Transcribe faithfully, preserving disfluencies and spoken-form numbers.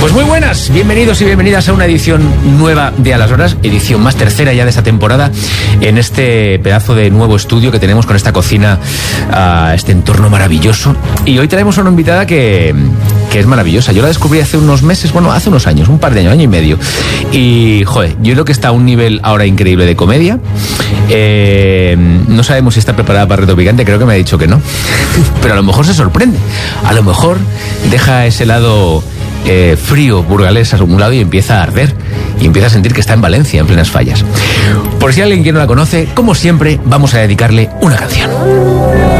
Pues muy buenas, bienvenidos y bienvenidas a una edición nueva de A las Horas, edición más tercera ya de esta temporada, en este pedazo de nuevo estudio que tenemos con esta cocina, uh, este entorno maravilloso. Y hoy traemos a una invitada que, que es maravillosa. Yo la descubrí hace unos meses, bueno, hace unos años, un par de años, año y medio. Y, joder, yo creo que está a un nivel ahora increíble de comedia. Eh, no sabemos si está preparada para Reto Picante, creo que me ha dicho que no. Pero a lo mejor se sorprende. A lo mejor deja ese lado... Eh, frío burgalés a un lado y empieza a arder y empieza a sentir que está en Valencia en plenas fallas. Por si alguien que no la conoce, como siempre vamos a dedicarle una canción.